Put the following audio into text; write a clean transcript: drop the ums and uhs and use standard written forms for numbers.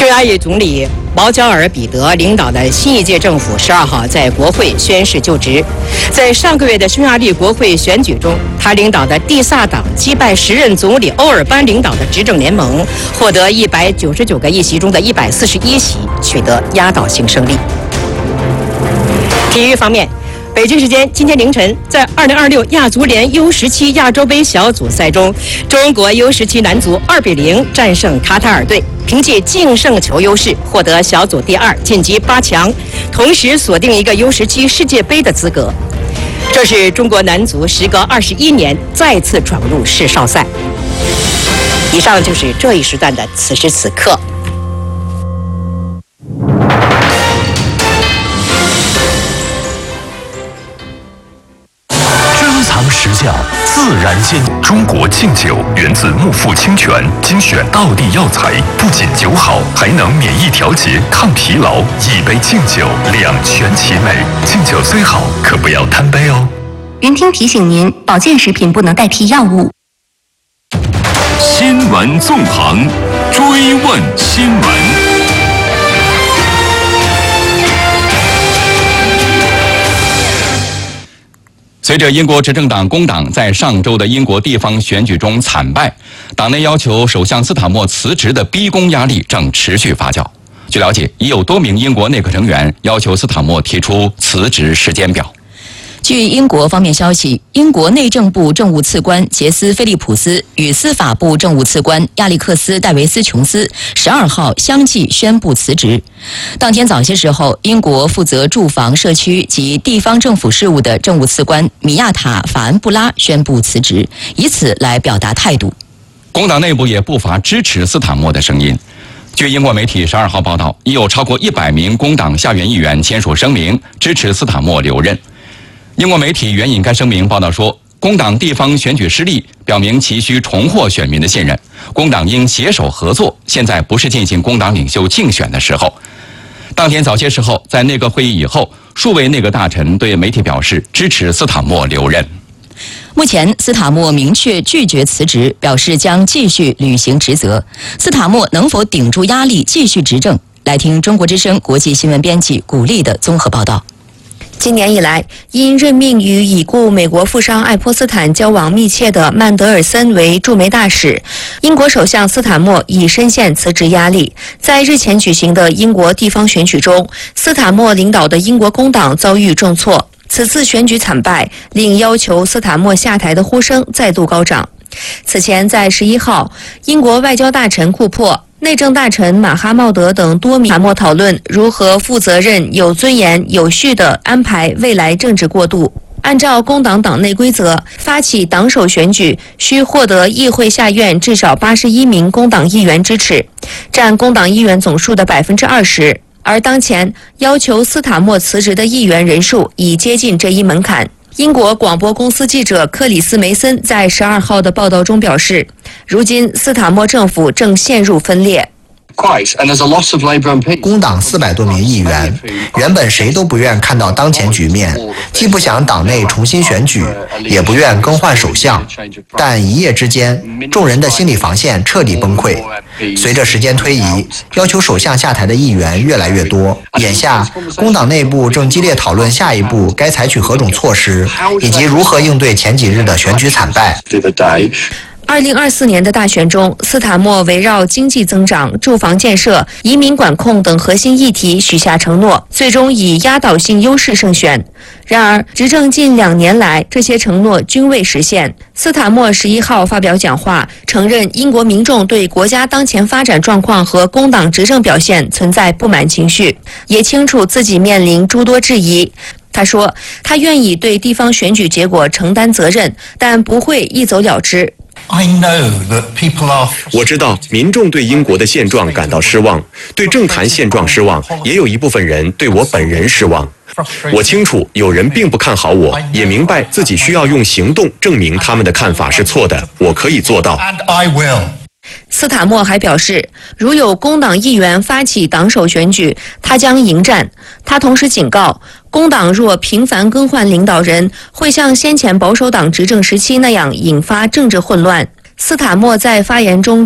匈牙利总理毛焦尔彼德领导的新一届政府12号在国会宣誓就职。在上个月的匈牙利国会选举中，他领导的蒂萨党击败时任总理欧尔班领导的执政联盟，获得199个议席中的141席，取得压倒性胜利。体育方面，北京时间今天凌晨，在2026亚足联 U17 亚洲杯小组赛中，中国 U17 男足2-0战胜卡塔尔队，凭借净胜球优势获得小组第2，晋级8强，同时锁定一个 U17 世界杯的资格。这是中国男足时隔21年再次闯入世少赛。以上就是这一时段的此时此刻。 实教自然鲜，中国敬酒源自木富清泉精选道地药材，不仅酒好，还能免疫调节、抗疲劳。一杯敬酒，两全其美。敬酒虽好，可不要贪杯哦。 云听提醒您，保健食品不能代替药物。 新闻纵横，追问新闻。 随着英国执政党工党在上周的英国地方选举中惨败，党内要求首相斯塔默辞职的逼宫压力正持续发酵。据了解，已有多名英国内阁成员要求斯塔默提出辞职时间表。 据英国方面消息，英国内政部政务次官杰斯·菲利普斯与司法部政务次官亚历克斯·戴维斯·琼斯12号相继宣布辞职。当天早些时候，英国负责住房、社区及地方政府事务的政务次官米亚塔·法恩布拉宣布辞职，以此来表达态度。 工党内部也不乏支持斯塔默的声音。据英国媒体12号报道，已有超过100名工党下院议员签署声明，支持斯塔默留任。英国媒体援引该声明报道说，工党地方选举失利，表明其需重获选民的信任，工党应携手合作，现在不是进行工党领袖竞选的时候。当天早些时候，在内阁会议以后，数位内阁大臣对媒体表示支持斯塔默留任。 目前，斯塔默明确拒绝辞职，表示将继续履行职责。斯塔默能否顶住压力继续执政？来听中国之声国际新闻编辑古丽的综合报道。 今年以来，因任命与已故美国富商爱泼斯坦交往密切的曼德尔森为驻美大使，英国首相斯塔默已深陷辞职压力。在日前举行的英国地方选举中，斯塔默领导的英国工党遭遇重挫，此次选举惨败，令要求斯塔默下台的呼声再度高涨。此前，在11号，英国外交大臣库珀、内政大臣马哈茂德等多名斯塔默讨论如何负责任、有尊严、有序地安排未来政治过渡。按照工党党内规则，发起党首选举需获得议会下院至少81名工党议员支持，占工党议员总数的20%。而当前要求斯塔默辞职的议员人数已接近这一门槛。英国广播公司记者克里斯·梅森在12号的报道中表示，如今斯塔默政府正陷入分裂。 工党400多名议员，原本谁都不愿看到当前局面，既不想党内重新选举，也不愿更换首相。但一夜之间，众人的心理防线彻底崩溃。随着时间推移，要求首相下台的议员越来越多。眼下，工党内部正激烈讨论下一步该采取何种措施，以及如何应对前几日的选举惨败。 2024年的大选中，斯塔默围绕经济增长、住房建设、移民管控等核心议题许下承诺，最终以压倒性优势胜选。然而，执政近2年来，这些承诺均未实现。斯塔默11号发表讲话，承认英国民众对国家当前发展状况和工党执政表现存在不满情绪，也清楚自己面临诸多质疑。他说，他愿意对地方选举结果承担责任，但不会一走了之。 我知道民众对英国的现状感到失望，对政坛现状失望，也有一部分人对我本人失望。我清楚有人并不看好我，也明白自己需要用行动证明他们的看法是错的，我可以做到。 斯塔默还表示，如有工党议员发起党首选举，他将迎战。他同时警告，工党若频繁更换领导人，会像先前保守党执政时期那样引发政治混乱。斯塔默在发言中